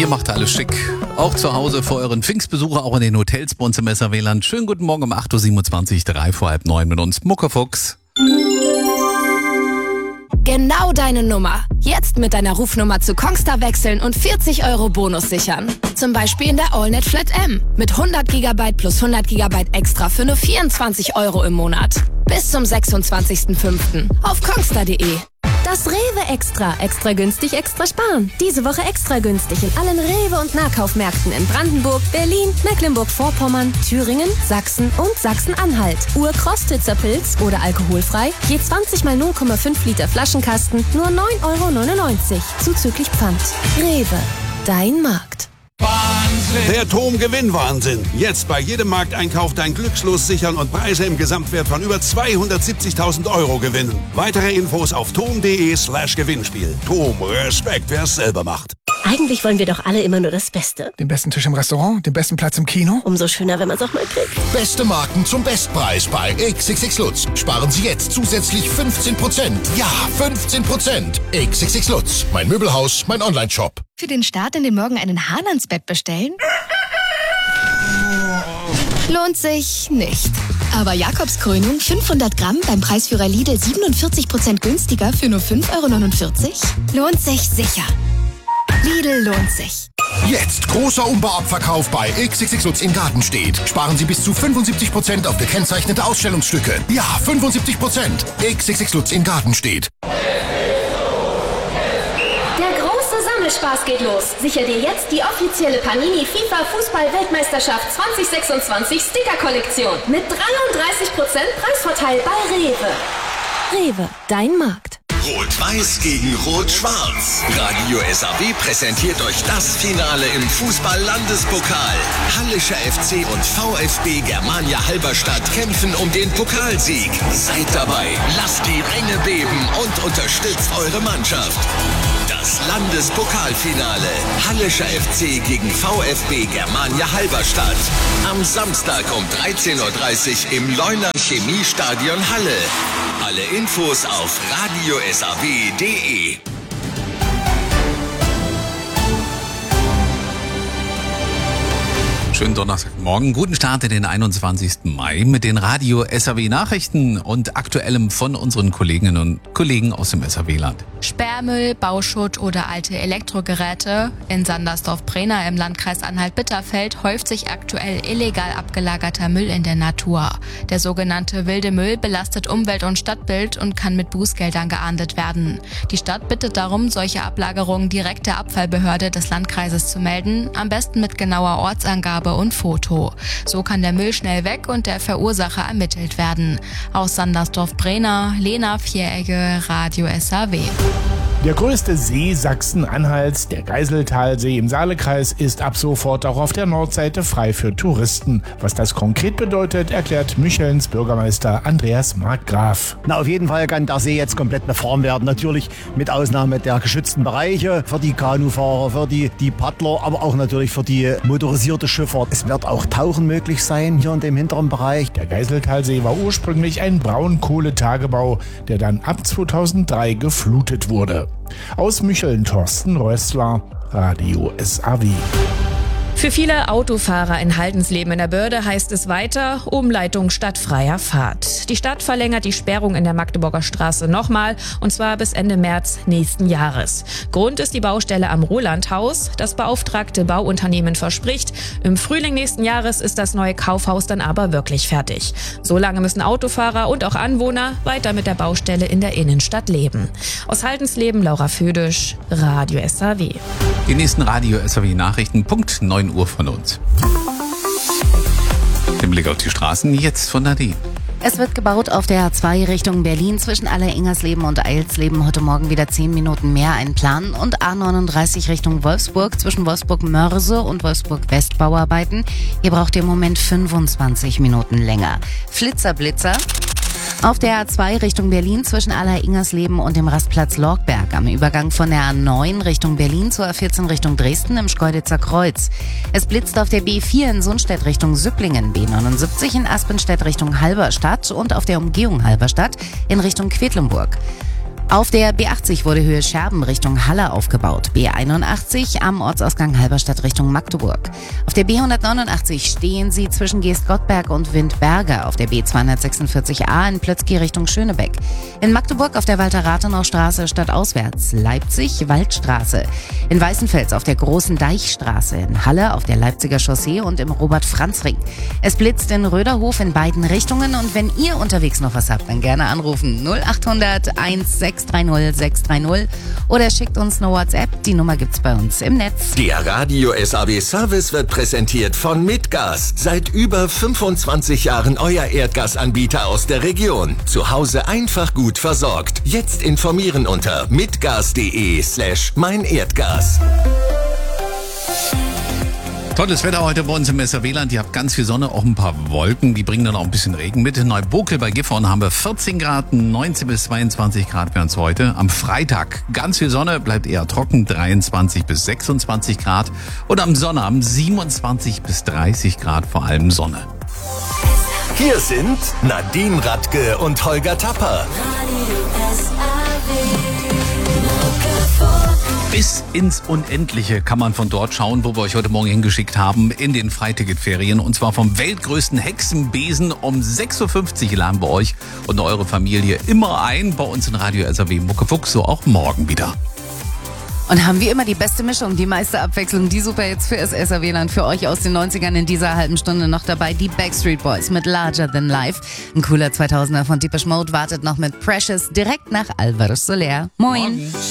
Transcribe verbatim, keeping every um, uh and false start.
Ihr macht alles schick. Auch zu Hause vor euren Pfingstbesucher, auch in den Hotels bei uns im S R W-Land. Schönen guten Morgen um acht Uhr siebenundzwanzig, drei vor halb neun mit uns. Muckefuchs. Genau deine Nummer. Jetzt mit deiner Rufnummer zu Kongstar wechseln und vierzig Euro Bonus sichern. Zum Beispiel in der AllNet Flat M. Mit hundert Gigabyte plus hundert Gigabyte extra für nur vierundzwanzig Euro im Monat. Bis zum sechsundzwanzigsten fünften auf kongstar punkt de. Das Rewe Extra. Extra günstig, extra sparen. Diese Woche extra günstig in allen Rewe- und Nahkaufmärkten in Brandenburg, Berlin, Mecklenburg-Vorpommern, Thüringen, Sachsen und Sachsen-Anhalt. Ur-Krostitzer Pilz oder alkoholfrei. Je zwanzig mal null Komma fünf Liter Flaschenkasten. Nur neun Euro neunundneunzig. Zuzüglich Pfand. Rewe. Dein Markt. Der Tom-Gewinn-Wahnsinn. Jetzt bei jedem Markteinkauf dein Glückslos sichern und Preise im Gesamtwert von über zweihundertsiebzigtausend Euro gewinnen. Weitere Infos auf tom punkt de slash Gewinnspiel. Tom, Respekt, wer es selber macht. Eigentlich wollen wir doch alle immer nur das Beste. Den besten Tisch im Restaurant, den besten Platz im Kino. Umso schöner, wenn man es auch mal kriegt. Beste Marken zum Bestpreis bei X X X Lutz. Sparen Sie jetzt zusätzlich fünfzehn Prozent. Ja, fünfzehn Prozent. X X X Lutz. Mein Möbelhaus, mein Online-Shop. Für den Start in den Morgen einen Hahn ans Bett bestellen? Lohnt sich nicht. Aber Jakobskrönung fünfhundert Gramm beim Preisführer Lidl siebenundvierzig Prozent günstiger für nur fünf Euro neunundvierzig? Lohnt sich sicher. Lidl lohnt sich. Jetzt großer Umbauabverkauf bei X X X Lutz in Gartenstedt. Sparen Sie bis zu fünfundsiebzig Prozent auf gekennzeichnete Ausstellungsstücke. Ja, fünfundsiebzig Prozent. X X X Lutz in Gartenstedt. Spaß geht los. Sicher dir jetzt die offizielle Panini FIFA Fußball-Weltmeisterschaft zwanzig sechsundzwanzig Sticker-Kollektion mit dreiunddreißig Prozent Preisvorteil bei Rewe. Rewe, dein Markt. Rot-Weiß gegen Rot-Schwarz. Radio S R W präsentiert euch das Finale im Fußball-Landespokal. Hallischer F C und VfB Germania Halberstadt kämpfen um den Pokalsieg. Seid dabei, lasst die Ränge beben und unterstützt eure Mannschaft. Das Landespokalfinale. Hallischer F C gegen VfB Germania Halberstadt. Am Samstag um dreizehn Uhr dreißig im Leuna Chemiestadion Halle. Alle Infos auf radio s r w punkt de. Schönen Donnerstagmorgen, guten Start in den einundzwanzigsten Mai mit den Radio S R W Nachrichten und Aktuellem von unseren Kolleginnen und Kollegen aus dem S R W-Land. Sperrmüll, Bauschutt oder alte Elektrogeräte. In Sandersdorf-Brenna im Landkreis Anhalt-Bitterfeld häuft sich aktuell illegal abgelagerter Müll in der Natur. Der sogenannte wilde Müll belastet Umwelt- und Stadtbild und kann mit Bußgeldern geahndet werden. Die Stadt bittet darum, solche Ablagerungen direkt der Abfallbehörde des Landkreises zu melden, am besten mit genauer Ortsangabe und Foto. So kann der Müll schnell weg und der Verursacher ermittelt werden. Aus Sandersdorf-Brenna, Lena Vieregge, Radio S R W. Der größte See Sachsen-Anhalts, der Geiseltalsee im Saalekreis, ist ab sofort auch auf der Nordseite frei für Touristen. Was das konkret bedeutet, erklärt Müchelns Bürgermeister Andreas Markgraf. Na, auf jeden Fall kann der See jetzt komplett befahren werden. Natürlich mit Ausnahme der geschützten Bereiche für die Kanufahrer, für die, die Paddler, aber auch natürlich für die motorisierte Schifffahrt. Es wird auch Tauchen möglich sein hier in dem hinteren Bereich. Der Geiseltalsee war ursprünglich ein Braunkohletagebau, der dann ab zweitausenddrei geflutet wurde. Aus Mücheln Thorsten Rössler, Radio S R W. Für viele Autofahrer in Haldensleben in der Börde heißt es weiter Umleitung statt freier Fahrt. Die Stadt verlängert die Sperrung in der Magdeburger Straße nochmal, und zwar bis Ende März nächsten Jahres. Grund ist die Baustelle am Rolandhaus. Das beauftragte Bauunternehmen verspricht, im Frühling nächsten Jahres ist das neue Kaufhaus dann aber wirklich fertig. So lange müssen Autofahrer und auch Anwohner weiter mit der Baustelle in der Innenstadt leben. Aus Haldensleben Laura Födisch, Radio S R W. Die nächsten Radio S R W Nachrichten, Punkt neun Uhr von uns. Den Blick auf die Straßen jetzt von Nadine. Es wird gebaut auf der A zwei Richtung Berlin zwischen Aller-Ingersleben und Eilsleben. Heute Morgen wieder zehn Minuten mehr einplanen. Und A neununddreißig Richtung Wolfsburg zwischen Wolfsburg-Mörse und Wolfsburg-West Bauarbeiten. Hier braucht ihr im Moment fünfundzwanzig Minuten länger. Flitzer, Blitzer. Auf der A zwei Richtung Berlin zwischen Aller-Ingersleben und dem Rastplatz Lorgberg am Übergang von der A neun Richtung Berlin zur A vierzehn Richtung Dresden im Schkeuditzer Kreuz. Es blitzt auf der B vier in Sundstedt Richtung Süpplingen, B neunundsiebzig in Aspenstedt Richtung Halberstadt und auf der Umgehung Halberstadt in Richtung Quedlinburg. Auf der B achtzig wurde Höhe Scherben Richtung Halle aufgebaut. B einundachtzig am Ortsausgang Halberstadt Richtung Magdeburg. Auf der B hundertneunundachtzig stehen Sie zwischen Geestgottberg und Windberge. Auf der B zweihundertsechsundvierzig A in Plötzky Richtung Schönebeck. In Magdeburg auf der Walter-Rathenau-Straße stadtauswärts. Leipzig Waldstraße. In Weißenfels auf der Großen Deichstraße. In Halle auf der Leipziger Chaussee und im Robert-Franz-Ring. Es blitzt in Röderhof in beiden Richtungen. Und wenn ihr unterwegs noch was habt, dann gerne anrufen. null achthundert eins sechs drei null sechs drei null oder schickt uns eine WhatsApp. Die Nummer gibt's bei uns im Netz. Der Radio S A W Service wird präsentiert von Mitgas. Seit über fünfundzwanzig Jahren euer Erdgasanbieter aus der Region. Zu Hause einfach gut versorgt. Jetzt informieren unter mitgas.de slash mein Erdgas. Tolles Wetter heute bei uns im S A W-Land. Ihr habt ganz viel Sonne, auch ein paar Wolken. Die bringen dann auch ein bisschen Regen mit. In Neubokel bei Gifhorn haben wir vierzehn Grad, neunzehn bis zweiundzwanzig Grad wären es heute. Am Freitag ganz viel Sonne, bleibt eher trocken, dreiundzwanzig bis sechsundzwanzig Grad. Und am Sonnabend siebenundzwanzig bis dreißig Grad, vor allem Sonne. Hier sind Nadine Radke und Holger Tapper. Bis ins Unendliche kann man von dort schauen, wo wir euch heute Morgen hingeschickt haben, in den Freiticketferien. Und zwar vom weltgrößten Hexenbesen. Um sechs Uhr fünfzig laden wir euch und eure Familie immer ein bei uns in Radio S A W Muckefuchs, so auch morgen wieder. Und haben wie immer die beste Mischung, die meiste Abwechslung, die super jetzt für das S A W-Land, für euch aus den neunzigern in dieser halben Stunde noch dabei. Die Backstreet Boys mit Larger Than Life. Ein cooler zweitausender von Depeche Mode wartet noch mit Precious direkt nach Alvaro Soler. Moin. Morgen.